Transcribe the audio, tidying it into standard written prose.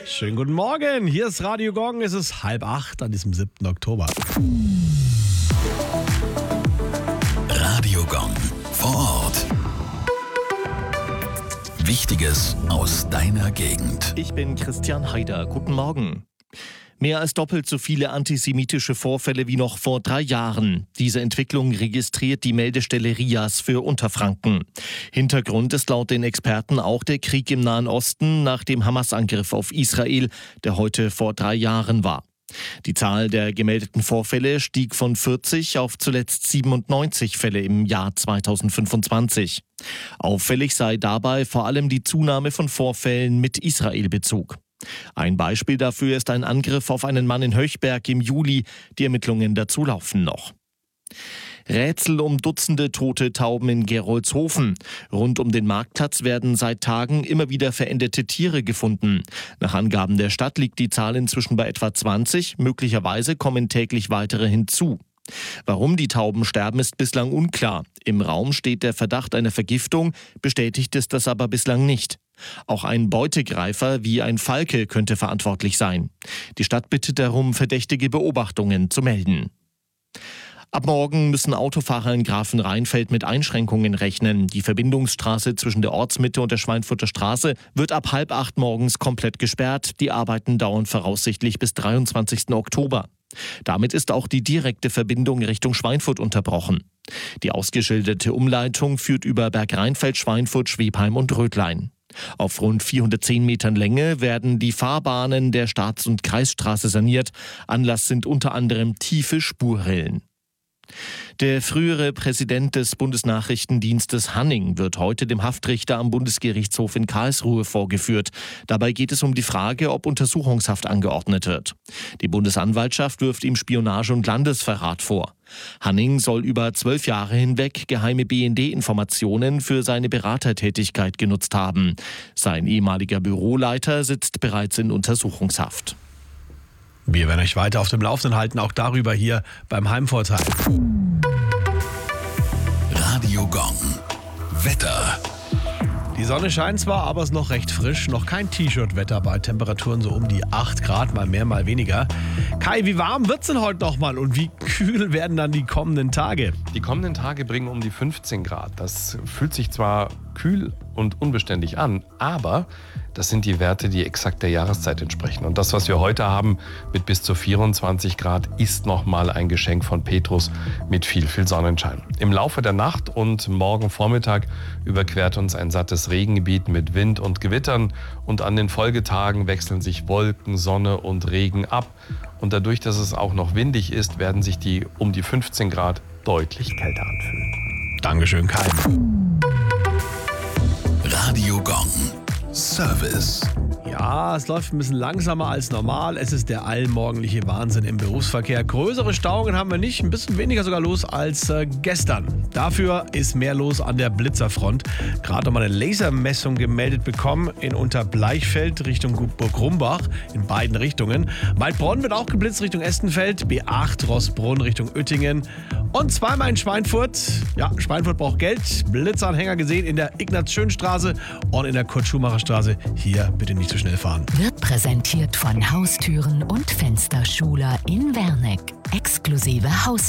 Schönen guten Morgen, hier ist Radio Gong, es ist 7:30 an diesem 7. Oktober. Radio Gong vor Ort. Wichtiges aus deiner Gegend. Ich bin Christian Haider. Guten Morgen. Mehr als doppelt so viele antisemitische Vorfälle wie noch vor 3 Jahren. Diese Entwicklung registriert die Meldestelle RIAS für Unterfranken. Hintergrund ist laut den Experten auch der Krieg im Nahen Osten nach dem Hamas-Angriff auf Israel, der heute vor 3 Jahren war. Die Zahl der gemeldeten Vorfälle stieg von 40 auf zuletzt 97 Fälle im Jahr 2025. Auffällig sei dabei vor allem die Zunahme von Vorfällen mit Israel-Bezug. Ein Beispiel dafür ist ein Angriff auf einen Mann in Höchberg im Juli. Die Ermittlungen dazu laufen noch. Rätsel um Dutzende tote Tauben in Gerolzhofen. Rund um den Marktplatz werden seit Tagen immer wieder verendete Tiere gefunden. Nach Angaben der Stadt liegt die Zahl inzwischen bei etwa 20. Möglicherweise kommen täglich weitere hinzu. Warum die Tauben sterben, ist bislang unklar. Im Raum steht der Verdacht einer Vergiftung, bestätigt ist das aber bislang nicht. Auch ein Beutegreifer wie ein Falke könnte verantwortlich sein. Die Stadt bittet darum, verdächtige Beobachtungen zu melden. Ab morgen müssen Autofahrer in Grafenrheinfeld mit Einschränkungen rechnen. Die Verbindungsstraße zwischen der Ortsmitte und der Schweinfurter Straße wird ab 7:30 morgens komplett gesperrt. Die Arbeiten dauern voraussichtlich bis 23. Oktober. Damit ist auch die direkte Verbindung Richtung Schweinfurt unterbrochen. Die ausgeschilderte Umleitung führt über Bergrheinfeld, Schweinfurt, Schwebheim und Rödlein. Auf rund 410 Metern Länge werden die Fahrbahnen der Staats- und Kreisstraße saniert. Anlass sind unter anderem tiefe Spurrillen. Der frühere Präsident des Bundesnachrichtendienstes Hanning wird heute dem Haftrichter am Bundesgerichtshof in Karlsruhe vorgeführt. Dabei geht es um die Frage, ob Untersuchungshaft angeordnet wird. Die Bundesanwaltschaft wirft ihm Spionage und Landesverrat vor. Hanning soll über 12 Jahre hinweg geheime BND-Informationen für seine Beratertätigkeit genutzt haben. Sein ehemaliger Büroleiter sitzt bereits in Untersuchungshaft. Wir werden euch weiter auf dem Laufenden halten, auch darüber hier beim Heimvorteil. Radio Gong. Wetter. Die Sonne scheint zwar, aber es ist noch recht frisch. Noch kein T-Shirt-Wetter bei Temperaturen so um die 8 Grad, mal mehr, mal weniger. Kai, wie warm wird's denn heute nochmal und wie kühl werden dann die kommenden Tage? Die kommenden Tage bringen um die 15 Grad. Das fühlt sich zwar kühl und unbeständig an, aber das sind die Werte, die exakt der Jahreszeit entsprechen. Und das, was wir heute haben mit bis zu 24 Grad, ist nochmal ein Geschenk von Petrus mit viel, viel Sonnenschein. Im Laufe der Nacht und morgen Vormittag überquert uns ein sattes Regengebiet mit Wind und Gewittern. Und an den Folgetagen wechseln sich Wolken, Sonne und Regen ab. Und dadurch, dass es auch noch windig ist, werden sich die um die 15 Grad deutlich kälter anfühlen. Dankeschön, Kai. Radio Gong. Service. Ja, es läuft ein bisschen langsamer als normal. Es ist der allmorgendliche Wahnsinn im Berufsverkehr. Größere Stauungen haben wir nicht, ein bisschen weniger sogar los als gestern. Dafür ist mehr los an der Blitzerfront. Gerade nochmal eine Lasermessung gemeldet bekommen in Unterbleichfeld Richtung Burg-Rumbach in beiden Richtungen. Waldbronn wird auch geblitzt Richtung Estenfeld, B8 Rossbrunn Richtung Oettingen und zweimal in Schweinfurt. Ja, Schweinfurt braucht Geld. Blitzanhänger gesehen in der Ignaz-Schön-Straße und in der Kurt-Schumacher-Straße. Hier bitte nicht zu schnell fahren. Wird präsentiert von Haustüren und Fensterschuler in Werneck. Exklusive Haus